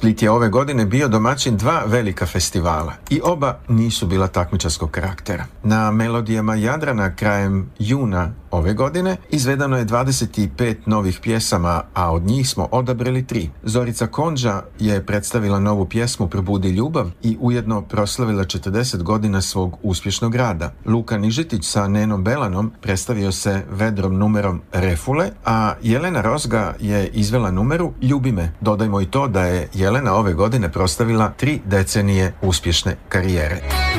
Split je ove godine bio domaćin 2 velika festivala i oba nisu bila takmičarskog karaktera. Na Melodijama Jadrana krajem juna ove godine izvedeno je 25 novih pjesama, a od njih smo odabrali 3. Zorica Konđa je predstavila novu pjesmu Probudi ljubav i ujedno proslavila 40 godina svog uspješnog rada. Luka Nižetić sa Nenom Belanom predstavio se vedrom numerom Refule, a Jelena Rozga je izvela numeru Ljubi me. Dodajmo i to da je Jelena ove godine proslavila 3 decenije uspješne karijere.